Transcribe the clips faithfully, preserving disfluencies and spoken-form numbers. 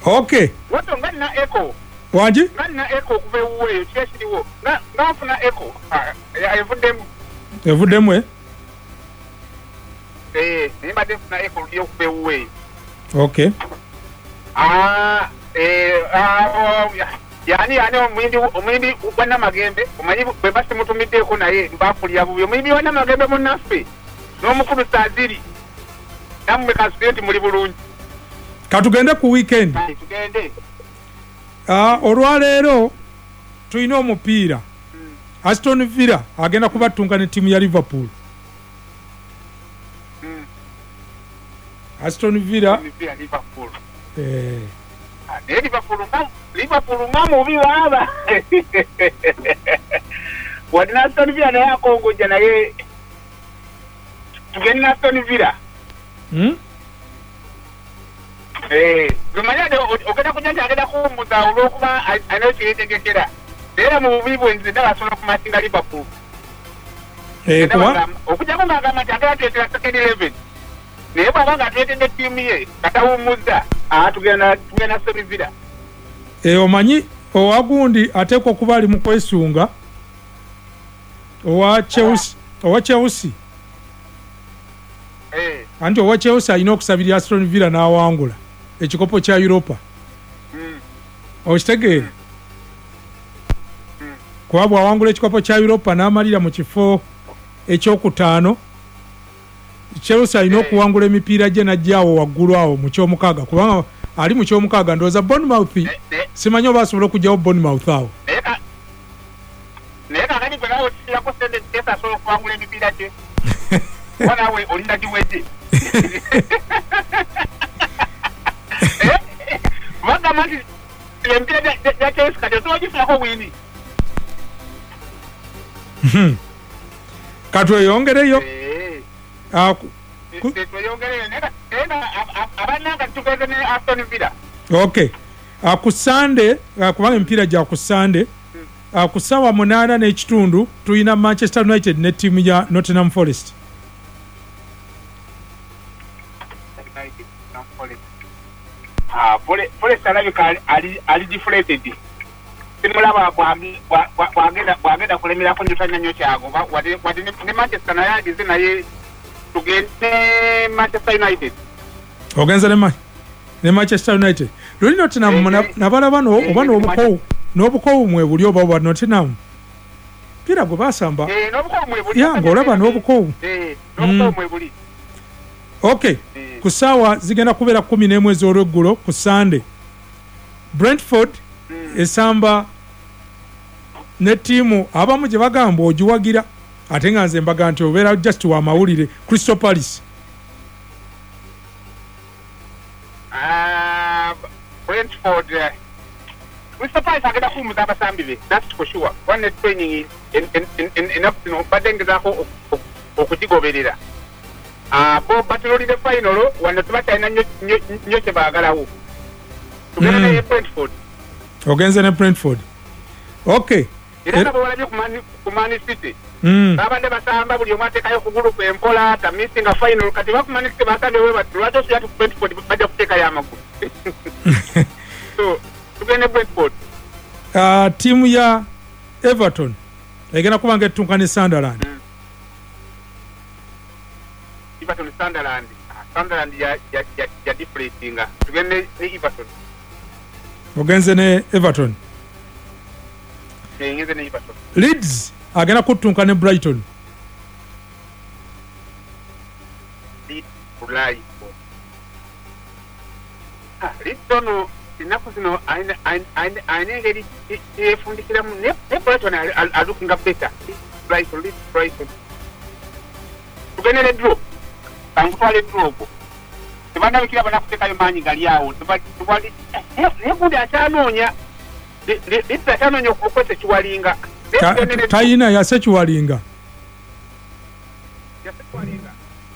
Okay. Wato ngana echo. Wanji? Ngana echo kubewe chesiriwo. Na ngafuna echo. Ya evudemu. Evudemu eh? Eh, nimba defuna echo yo kubewe. Okay. Ah, eh, ah, yani yani omwindi omwindi wana magembe, omanyi bebasi mutumide ko naye mbafulya buyo. Omwindi wana magembe munafe. N'omukulu Sadiri. Namwe kasenti muri bulungi. Katugende ku weekend. Tugende. Ah, olwaleero tulina omupiira. Mm. Aston Villa agenda kubatunga ne timu ya Liverpool. Mm. Aston Villa Liverpool. Eh. Ah, Liverpool ngam Liverpool ngam ubi waba. Wadina Aston Villa na yako ngoja na ye. Tugende na Aston Villa. Hmm? Eh, lumanya de okada kujanja agenda kuumuza olwokuba anokiretegekera. Era mu bibu enzida basobola kumasinga Liverpool. Eh, kuba okujja ko ngagamba nti agenda tetera second eleven. Naye bw'abanga atwetedde ttiimu ye katawumuzza tugenda tugenda Aston Villa. Eh, omanyi owagundi ateekwa okuba ali mu kwesunga owa Chelsea owa Chelsea. Eh. Anti owa Chelsea alina okusabirira Aston Villa n'awangula ekikopo kya Europa. Mm. Okitegeera? Mm. Mm. Kuba bw'awangula ekikopo kya Europa n'amalira mu kifo ekyokutaano, Chelsea alina okuwangula emipiira gye n'ajjaawo waggulu awo mu kyomukaaga, kubanga ali mu kyomukaaga ndowooza Bournemouth simanyi oba asobola okugyawo Bournemouth awo. Naye kakati gwe nawe okisirako sente Chelsea asobola okuwangula emipiira gye. Wanawe olinda giweje. Wanga mati mpira ya Chelsea kati osogifulako wini. Mhm. Katweyongereyo. Ah, tweyongereyo nega abananga tugeze ne Aston Villa. Okay. Ah, ku Sunday, kubanga emipiira gya ku Sunday, ah, ku ssaawa munaana n'ekitundu tulina Manchester United ne ttiimu ya Nottingham Forest. Ah, pole pole salabika ali ali deflated. Simulaba bwagenda bwagenda kulemera ko nyotanya nyo kyago wade wade ne Manchester na yadi zina ye tugende Manchester United. Ogenza ne ma ne Manchester United. Luli Nottingham nabala bano oba n'obukowu n'obukowu mwe buli oba wa Nottingham. Pira go basamba. Eh n'obukowu mwe buli. Ya ngolaba n'obukowu. Eh n'obukowu mwe buli. Okay. Ku ssaawa zigenda kubeera kumi n'emu ez'olweggulo ku Sunday. Brentford mm. esamba ne ttiimu abamu gye bagamba ogiwagira ate nga nze mbaga nti obeera just wa mawulire Crystal Palace. Uh, Brentford uh, Crystal Palace agenda kuumuza abasambi be, that's for sure. One is training in in in in enough you know badde ngezaako okugigoberera. Ah, bo battle the final wanda tubatalina nnyo nnyo kye baagalawo. Tugenda ne Brentford. Ogenze ne Brentford. Okay. Era nabo balabye ku Man City. Mm. Babadde basamba buli omu ateekayo ku group empola ta missing a final kati bakumanya nti basambye we batu lwaki tuyatu ku Brentford bajja kuteekayo amagulu. So tugenda Brentford. Ah, tiimu ya Everton egenda kuba ng'ettunka ne Sunderland. Mm. Everton Sunderland. Sunderland ya ya ya, ya deflatinga. Tugende ne Everton. Ogenze ne Everton. Ngeze ne Everton. Leeds agenda kuttunka ne Brighton. Leeds Brighton. Ah, Leeds no inaku zino aine aine aine ngeri efundikiramu ne Brighton alukinga better. Brighton Leeds Brighton. Tugende ne draw. Tangutwale draw. Tebanda bikira bana kutekayo manyi gali awo. Tebali ne kundi atanoonya. Leeds atanoonya okukwese kiwalinga. Tayina yase kiwalinga. Yase kiwalinga.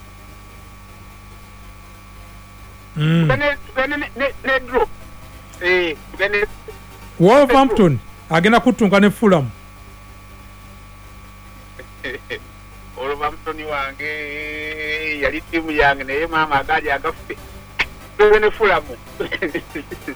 Mm. Tugende tugende ne ne draw. Eh, tugende Wolverhampton agenda kuttunka ne Fulham. Wolverhampton wange yali timu yange naye maama agaali agafe. Tugende Fulham.